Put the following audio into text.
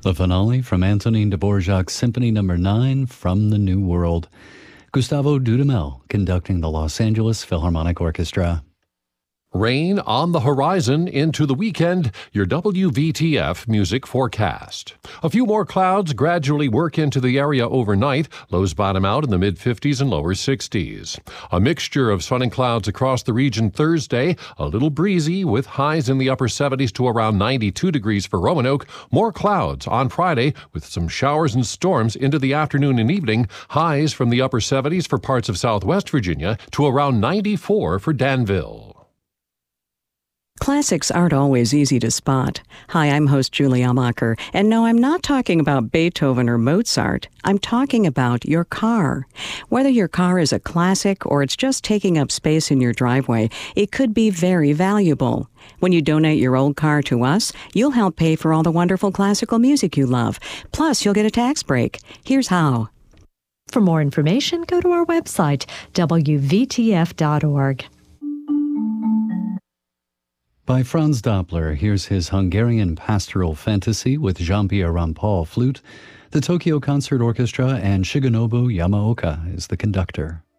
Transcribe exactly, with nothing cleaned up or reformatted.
The finale from Antonin Dvorak's Symphony Number nine from the New World. Gustavo Dudamel conducting the Los Angeles Philharmonic Orchestra. Rain on the horizon into the weekend, your W V T F music forecast. A few more clouds gradually work into the area overnight. Lows bottom out in the mid-fifties and lower sixties. A mixture of sun and clouds across the region Thursday. A little breezy with highs in the upper seventies to around ninety-two degrees for Roanoke. More clouds on Friday with some showers and storms into the afternoon and evening. Highs from the upper seventies for parts of southwest Virginia to around ninety-four for Danville. Classics aren't always easy to spot. Hi, I'm host Julie Amacher, and no, I'm not talking about Beethoven or Mozart. I'm talking about your car. Whether your car is a classic or it's just taking up space in your driveway, it could be very valuable. When you donate your old car to us, you'll help pay for all the wonderful classical music you love. Plus, you'll get a tax break. Here's how. For more information, go to our website, W V T F dot org. By Franz Doppler, here's his Hungarian pastoral fantasy with Jean-Pierre Rampal flute. The Tokyo Concert Orchestra and Shigenobu Yamaoka is the conductor.